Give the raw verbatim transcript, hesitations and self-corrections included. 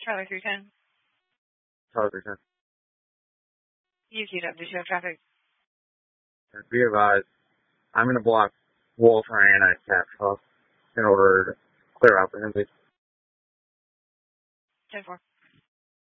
Charlie three ten. Charlie three ten. You queued up. Did you have traffic? Be advised, I'm going to block Wolf Ryan at Capshaw in order to clear out the Hensley. ten four.